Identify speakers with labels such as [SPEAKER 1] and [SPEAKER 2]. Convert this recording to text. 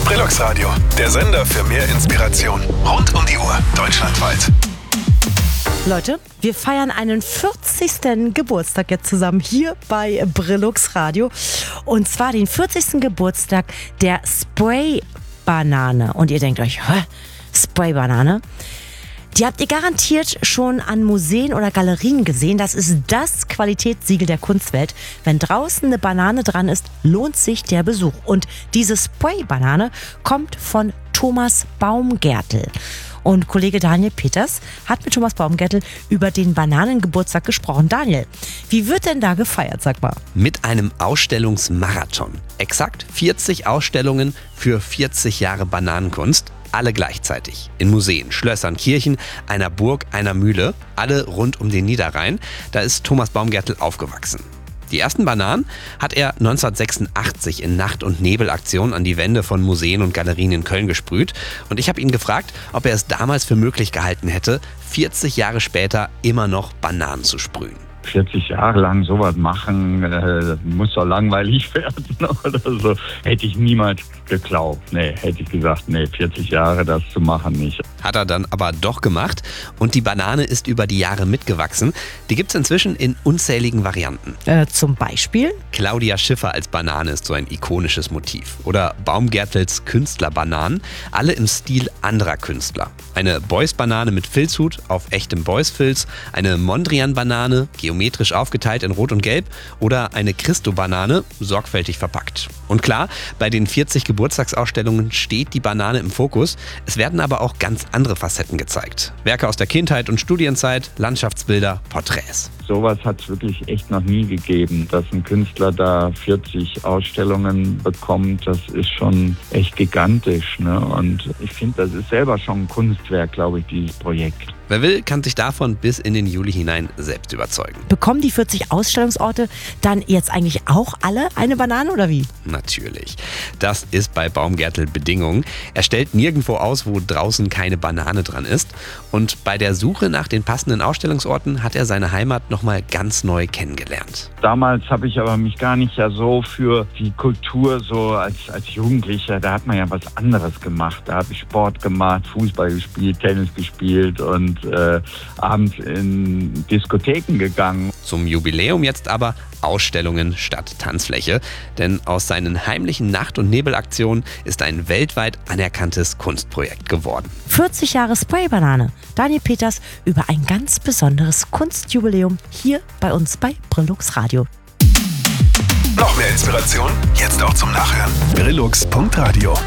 [SPEAKER 1] Brillux Radio, der Sender für mehr Inspiration. Rund um die Uhr, deutschlandweit.
[SPEAKER 2] Leute, wir feiern einen 40. Geburtstag jetzt zusammen hier bei Brillux Radio. Und zwar den 40. Geburtstag der Spray-Banane. Und ihr denkt euch, Spray-Banane? Die habt ihr garantiert schon an Museen oder Galerien gesehen. Das ist das Qualitätssiegel der Kunstwelt. Wenn draußen eine Banane dran ist, lohnt sich der Besuch. Und diese Spray-Banane kommt von Thomas Baumgärtel. Und Kollege Daniel Peters hat mit Thomas Baumgärtel über den Bananengeburtstag gesprochen. Daniel, wie wird denn da gefeiert, sag mal?
[SPEAKER 3] Mit einem Ausstellungsmarathon. Exakt 40 Ausstellungen für 40 Jahre Bananenkunst. Alle gleichzeitig. In Museen, Schlössern, Kirchen, einer Burg, einer Mühle. Alle rund um den Niederrhein. Da ist Thomas Baumgärtel aufgewachsen. Die ersten Bananen hat er 1986 in Nacht- und Nebelaktionen an die Wände von Museen und Galerien in Köln gesprüht. Und ich habe ihn gefragt, ob er es damals für möglich gehalten hätte, 40 Jahre später immer noch Bananen zu sprühen.
[SPEAKER 4] 40 Jahre lang sowas machen, muss doch langweilig werden oder so. Hätte ich niemals geglaubt. Nee, hätte ich gesagt, 40 Jahre das zu machen nicht.
[SPEAKER 3] Hat er dann aber doch gemacht und die Banane ist über die Jahre mitgewachsen. Die gibt es inzwischen in unzähligen Varianten.
[SPEAKER 2] Zum Beispiel?
[SPEAKER 3] Claudia Schiffer als Banane ist so ein ikonisches Motiv. Oder Baumgärtels Künstlerbananen, alle im Stil anderer Künstler. Eine Beuys-Banane mit Filzhut auf echtem Beuys-Filz, eine Mondrian-Banane, geometrisch aufgeteilt in Rot und Gelb oder eine Christo-Banane, sorgfältig verpackt. Und klar, bei den 40 Geburtstagsausstellungen steht die Banane im Fokus. Es werden aber auch ganz andere Facetten gezeigt. Werke aus der Kindheit und Studienzeit, Landschaftsbilder, Porträts.
[SPEAKER 4] Sowas hat es wirklich echt noch nie gegeben, dass ein Künstler da 40 Ausstellungen bekommt. Das ist schon echt gigantisch, ne? Und ich finde, das ist selber schon ein Kunstwerk, glaube ich, dieses Projekt.
[SPEAKER 3] Wer will, kann sich davon bis in den Juli hinein selbst überzeugen.
[SPEAKER 2] Bekommen die 40 Ausstellungsorte dann jetzt eigentlich auch alle eine Banane oder wie?
[SPEAKER 3] Natürlich. Das ist bei Baumgärtel Bedingung. Er stellt nirgendwo aus, wo draußen keine Banane dran ist. Und bei der Suche nach den passenden Ausstellungsorten hat er seine Heimat nochmal ganz neu kennengelernt.
[SPEAKER 4] Damals habe ich aber mich gar nicht so für die Kultur so als Jugendlicher, da hat man ja was anderes gemacht. Da habe ich Sport gemacht, Fußball gespielt, Tennis gespielt und abends in Diskotheken gegangen.
[SPEAKER 3] Zum Jubiläum jetzt aber Ausstellungen statt Tanzfläche. Denn aus seinen heimlichen Nacht- und Nebelaktionen ist ein weltweit anerkanntes Kunstprojekt geworden.
[SPEAKER 2] 40 Jahre Spray-Banane. Daniel Peters über ein ganz besonderes Kunstjubiläum hier bei uns bei Brillux Radio.
[SPEAKER 1] Noch mehr Inspiration? Jetzt auch zum Nachhören. Brillux.radio